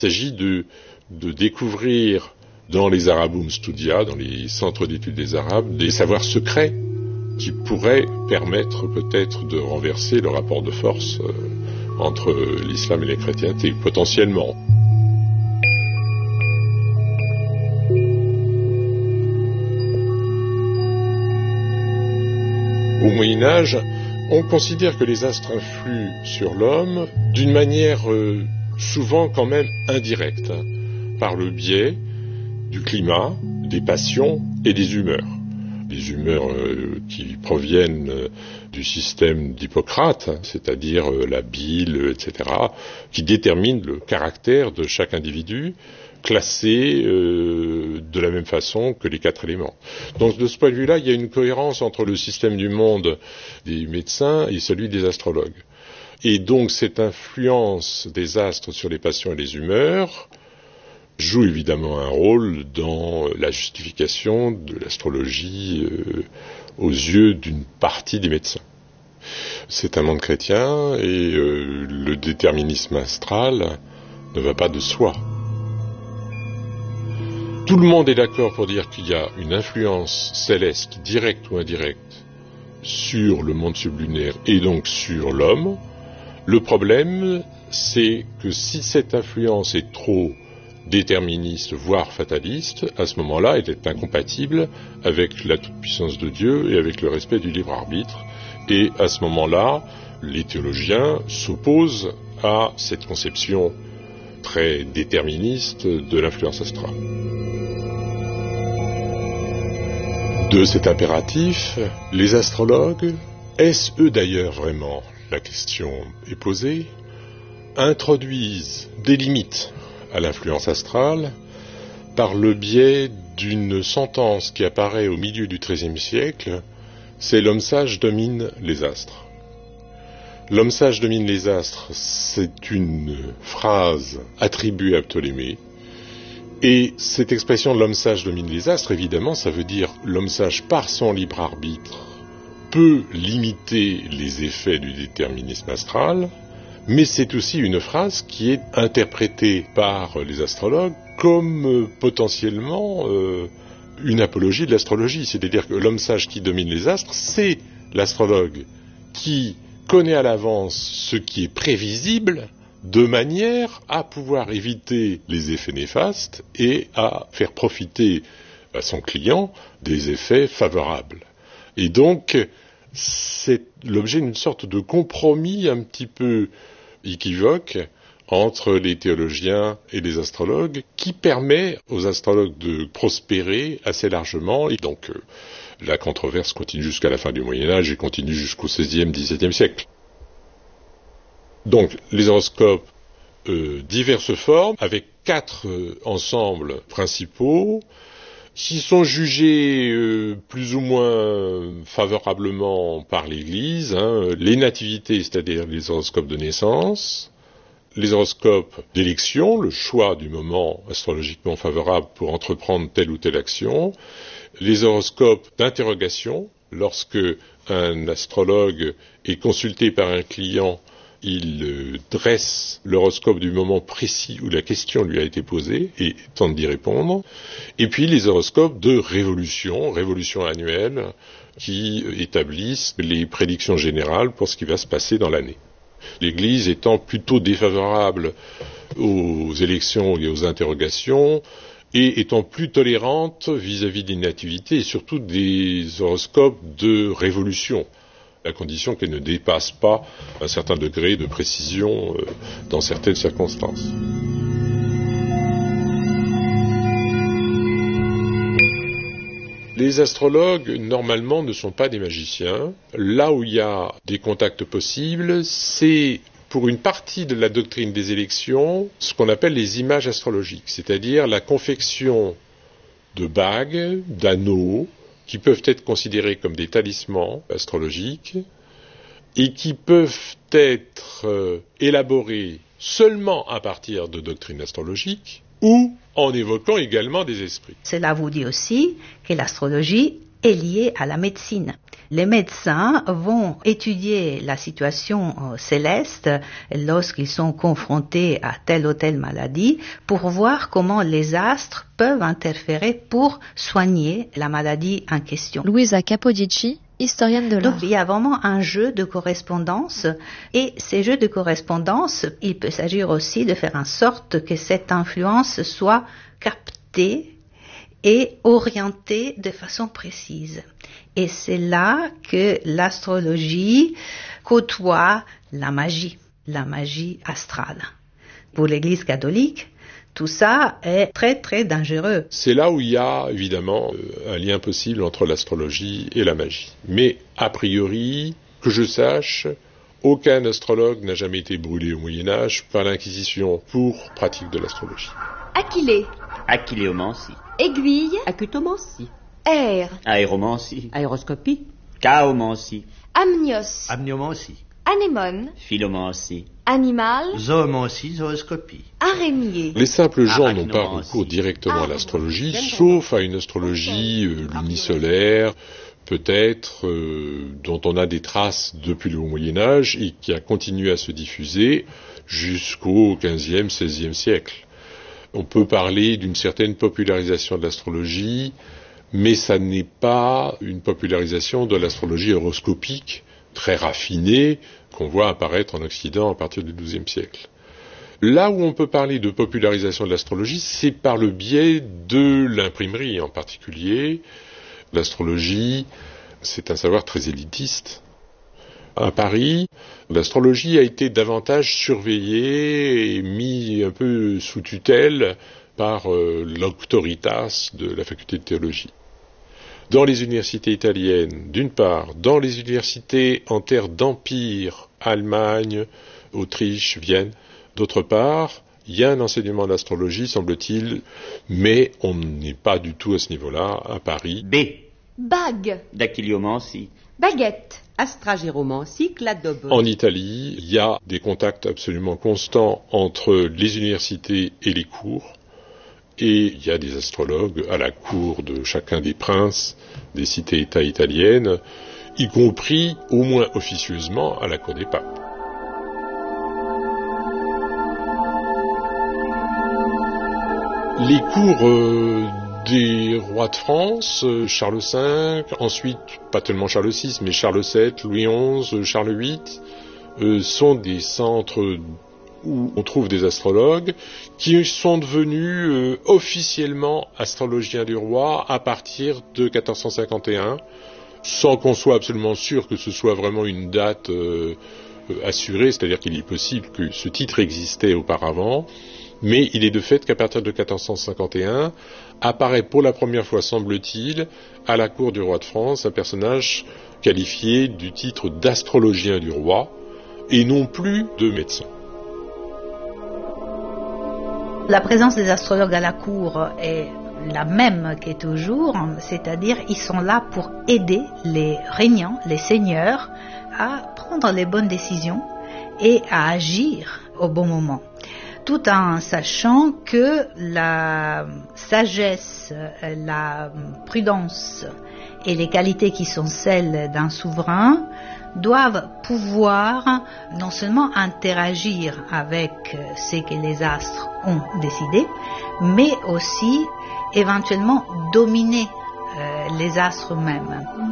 Il s'agit de découvrir dans les Arabum Studia, dans les centres d'études des Arabes, des savoirs secrets qui pourraient permettre peut-être de renverser le rapport de force entre l'islam et la chrétienté, potentiellement. Au Moyen-Âge, on considère que les astres influent sur l'homme d'une manière souvent quand même indirecte, par le biais du climat, des passions et des humeurs. Les humeurs qui proviennent du système d'Hippocrate, c'est-à-dire la bile, etc., qui déterminent le caractère de chaque individu, classé de la même façon que les 4 éléments. Donc de ce point de vue-là, il y a une cohérence entre le système du monde des médecins et celui des astrologues. Et donc cette influence des astres sur les passions et les humeurs joue évidemment un rôle dans la justification de l'astrologie aux yeux d'une partie des médecins. C'est un monde chrétien et le déterminisme astral ne va pas de soi. Tout le monde est d'accord pour dire qu'il y a une influence céleste, directe ou indirecte, sur le monde sublunaire et donc sur l'homme. Le problème, c'est que si cette influence est trop déterministe, voire fataliste, à ce moment-là, elle est incompatible avec la toute-puissance de Dieu et avec le respect du libre arbitre. Et à ce moment-là, les théologiens s'opposent à cette conception très déterministe de l'influence astrale. De cet impératif, les astrologues, est-ce eux d'ailleurs vraiment, la question est posée, introduisent des limites à l'influence astrale par le biais d'une sentence qui apparaît au milieu du XIIIe siècle, c'est « l'homme sage domine les astres ». L'homme sage domine les astres, c'est une phrase attribuée à Ptolémée, et cette expression « l'homme sage domine les astres », évidemment, ça veut dire l'homme sage par son libre arbitre peut limiter les effets du déterminisme astral, mais c'est aussi une phrase qui est interprétée par les astrologues comme potentiellement une apologie de l'astrologie. C'est-à-dire que l'homme sage qui domine les astres, c'est l'astrologue qui connaît à l'avance ce qui est prévisible de manière à pouvoir éviter les effets néfastes et à faire profiter à son client des effets favorables. Et donc, c'est l'objet d'une sorte de compromis un petit peu équivoque entre les théologiens et les astrologues qui permet aux astrologues de prospérer assez largement. Et donc, la controverse continue jusqu'à la fin du Moyen-Âge et continue jusqu'au XVIe, XVIIe siècle. Donc, les horoscopes, diverses formes, avec 4 ensembles principaux, qui sont jugés plus ou moins favorablement par l'Église, les nativités, c'est-à-dire les horoscopes de naissance, les horoscopes d'élection, le choix du moment astrologiquement favorable pour entreprendre telle ou telle action, les horoscopes d'interrogation, lorsque un astrologue est consulté par un client, il dresse l'horoscope du moment précis où la question lui a été posée et tente d'y répondre. Et puis les horoscopes de révolution annuelle, qui établissent les prédictions générales pour ce qui va se passer dans l'année. L'Église étant plutôt défavorable aux élections et aux interrogations, et étant plus tolérante vis-à-vis des nativités et surtout des horoscopes de révolution, à condition qu'elle ne dépasse pas un certain degré de précision dans certaines circonstances. Les astrologues, normalement, ne sont pas des magiciens. Là où il y a des contacts possibles, c'est pour une partie de la doctrine des élections, ce qu'on appelle les images astrologiques, c'est-à-dire la confection de bagues, d'anneaux, qui peuvent être considérés comme des talismans astrologiques et qui peuvent être élaborés seulement à partir de doctrines astrologiques ou en évoquant également des esprits. Cela vous dit aussi que l'astrologie est liée à la médecine. Les médecins vont étudier la situation céleste lorsqu'ils sont confrontés à telle ou telle maladie pour voir comment les astres peuvent interférer pour soigner la maladie en question. Luisa Capodici, historienne de l'art. Donc il y a vraiment un jeu de correspondance et ces jeux de correspondance, il peut s'agir aussi de faire en sorte que cette influence soit captée et orientée de façon précise. Et c'est là que l'astrologie côtoie la magie astrale. Pour l'Église catholique, tout ça est très très dangereux. C'est là où il y a évidemment un lien possible entre l'astrologie et la magie. Mais a priori, que je sache, aucun astrologue n'a jamais été brûlé au Moyen-Âge par l'Inquisition pour pratique de l'astrologie. Aquilée. Aquiléomancie. Aiguille. Acutomancie. Air. Aéromancie. Aéroscopie. Chaomancie. Amnios. Amniomancie. Anémone. Philomancie. Animal. Zoomancie, zooscopie. Araignée. Les simples gens n'ont pas Arachnomancie. recours directement à l'astrologie, sauf à une astrologie lunisolaire, peut-être, dont on a des traces depuis le Moyen-Âge et qui a continué à se diffuser jusqu'au XVe, XVIe siècle. On peut parler d'une certaine popularisation de l'astrologie, mais ça n'est pas une popularisation de l'astrologie horoscopique très raffinée qu'on voit apparaître en Occident à partir du XIIe siècle. Là où on peut parler de popularisation de l'astrologie, c'est par le biais de l'imprimerie en particulier. L'astrologie, c'est un savoir très élitiste. À Paris, l'astrologie a été davantage surveillée et mise un peu sous tutelle par l'auctoritas de la faculté de théologie. Dans les universités italiennes, d'une part, dans les universités en terre d'empire, Allemagne, Autriche, Vienne, d'autre part, il y a un enseignement d'astrologie, semble-t-il, mais on n'est pas du tout à ce niveau-là à Paris. B. Bague. Dactyliomancie. Baguette. Astragéromancie, cladobe. En Italie, il y a des contacts absolument constants entre les universités et les cours, et il y a des astrologues à la cour de chacun des princes des cités-États italiennes, y compris, au moins officieusement, à la cour des papes. Les cours des rois de France, Charles V, ensuite, pas tellement Charles VI, mais Charles VII, Louis XI, Charles VIII, sont des centres où on trouve des astrologues qui sont devenus officiellement astrologiens du roi à partir de 1451, sans qu'on soit absolument sûr que ce soit vraiment une date assurée, c'est-à-dire qu'il est possible que ce titre existait auparavant, mais il est de fait qu'à partir de 1451 apparaît pour la première fois, semble-t-il, à la cour du roi de France, un personnage qualifié du titre d'astrologien du roi, et non plus de médecin. La présence des astrologues à la cour est la même qu'est toujours, c'est-à-dire ils sont là pour aider les régnants, les seigneurs, à prendre les bonnes décisions et à agir au bon moment, tout en sachant que la sagesse, la prudence et les qualités qui sont celles d'un souverain doivent pouvoir non seulement interagir avec ce que les astres ont décidé, mais aussi éventuellement dominer les astres eux-mêmes.